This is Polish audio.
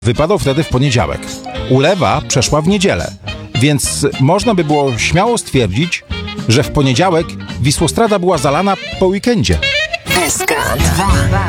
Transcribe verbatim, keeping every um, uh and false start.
wypadał wtedy w poniedziałek. Ulewa przeszła w niedzielę, więc można by było śmiało stwierdzić, że w poniedziałek Wisłostrada była zalana po weekendzie. S K dwa.